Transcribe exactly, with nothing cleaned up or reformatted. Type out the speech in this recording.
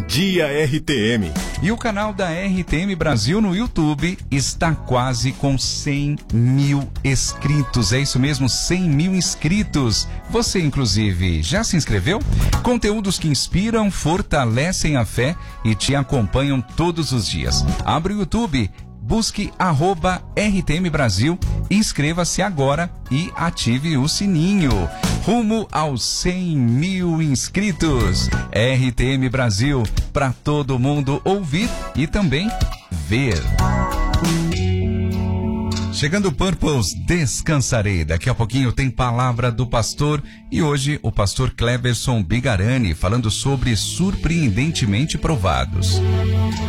dia R T M. E o canal da R T M Brasil no YouTube está quase com cem mil inscritos. É isso mesmo, cem mil inscritos. Você, inclusive, já se inscreveu? Conteúdos que inspiram, fortalecem a fé e te acompanham todos os dias. Abre o YouTube, busque arroba R T M Brasil, inscreva-se agora e ative o sininho. Rumo aos cem mil inscritos. R T M Brasil, para todo mundo ouvir e também ver. Chegando o Purpose, descansarei. Daqui a pouquinho tem palavra do pastor e hoje o pastor Cleverson Bigarani falando sobre surpreendentemente provados.